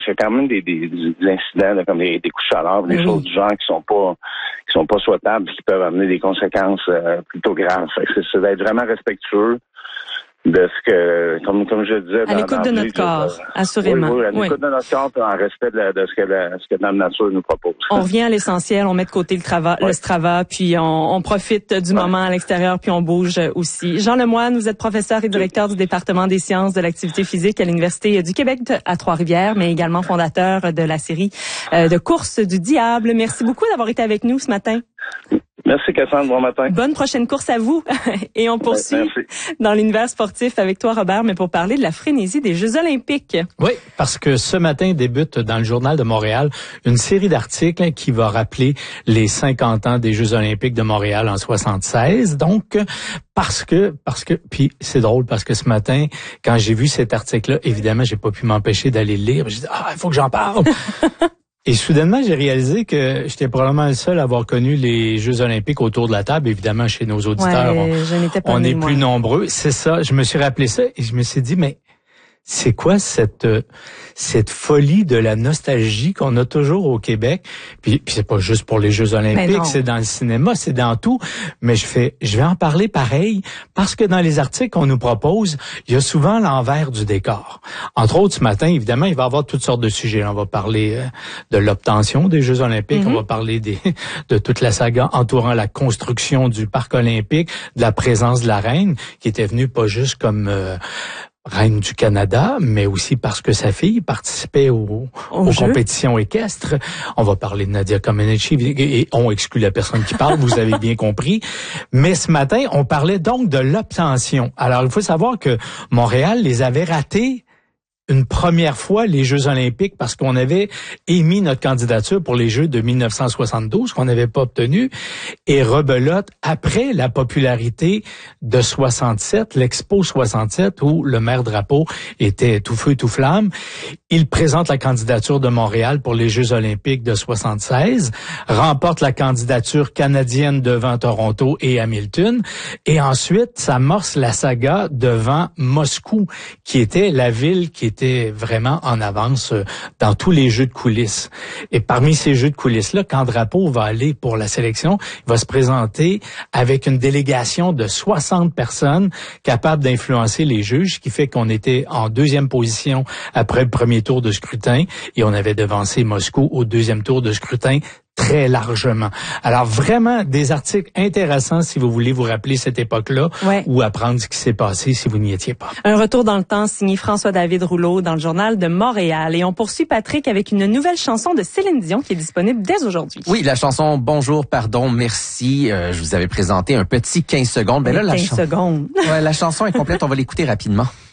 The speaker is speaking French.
c'est quand même des incidents là, comme des coups de chaleur, des choses du genre qui sont pas souhaitables, qui peuvent amener des conséquences plutôt graves. Fait que c'est d'être vraiment respectueux de ce que, comme je le disais, à l'écoute de notre corps, assurément. Oui, à l'écoute de notre corps, en respect de ce que la nature nous propose. On revient à l'essentiel, on met de côté le Strava, puis on profite du moment à l'extérieur, puis on bouge aussi. Jean Lemoine, vous êtes professeur et directeur du département des sciences de l'activité physique à l'Université du Québec à Trois-Rivières, mais également fondateur de la série de courses du diable. Merci beaucoup d'avoir été avec nous ce matin. Merci Cassandre, bon matin. Bonne prochaine course à vous. Et on poursuit dans l'univers sportif avec toi Robert, mais pour parler de la frénésie des Jeux olympiques. Oui, parce que ce matin débute dans le Journal de Montréal une série d'articles qui va rappeler les 50 ans des Jeux olympiques de Montréal en 76. Donc, parce que, puis c'est drôle parce que ce matin, quand j'ai vu cet article-là, évidemment, j'ai pas pu m'empêcher d'aller le lire. J'ai dit, il faut que j'en parle. Et soudainement, j'ai réalisé que j'étais probablement le seul à avoir connu les Jeux olympiques autour de la table. Évidemment, chez nos auditeurs, on est plus nombreux. C'est ça, je me suis rappelé ça et je me suis dit, mais c'est quoi cette folie de la nostalgie qu'on a toujours au Québec? Puis c'est pas juste pour les Jeux olympiques, c'est dans le cinéma, c'est dans tout. Mais je vais en parler pareil parce que dans les articles qu'on nous propose, il y a souvent l'envers du décor. Entre autres, ce matin, évidemment, il va y avoir toutes sortes de sujets. On va parler de l'obtention des Jeux olympiques, on va parler de toute la saga entourant la construction du parc olympique, de la présence de la reine, qui était venue pas juste comme reine du Canada, mais aussi parce que sa fille participait aux compétitions équestres. On va parler de Nadia Comaneci et on exclut la personne qui parle, vous avez bien compris. Mais ce matin, on parlait donc de l'obtention. Alors, il faut savoir que Montréal les avait ratés une première fois les Jeux olympiques parce qu'on avait émis notre candidature pour les Jeux de 1972 qu'on n'avait pas obtenu et rebelote après la popularité de 67, l'Expo 67 où le maire Drapeau était tout feu tout flamme. Il présente la candidature de Montréal pour les Jeux olympiques de 76, remporte la candidature canadienne devant Toronto et Hamilton et ensuite s'amorce la saga devant Moscou qui était la ville qui était vraiment en avance dans tous les jeux de coulisses. Et parmi ces jeux de coulisses-là, quand Drapeau va aller pour la sélection, il va se présenter avec une délégation de 60 personnes capables d'influencer les juges, ce qui fait qu'on était en deuxième position après le premier tour de scrutin et on avait devancé Moscou au deuxième tour de scrutin très largement. Alors vraiment des articles intéressants si vous voulez vous rappeler cette époque-là ou apprendre ce qui s'est passé si vous n'y étiez pas. Un retour dans le temps signé François-David Rouleau dans le Journal de Montréal. Et on poursuit Patrick avec une nouvelle chanson de Céline Dion qui est disponible dès aujourd'hui. Oui, la chanson Bonjour, pardon, merci. Je vous avais présenté un petit 15 secondes. Ben là, 15 secondes. Ouais, la chanson est complète, on va l'écouter rapidement.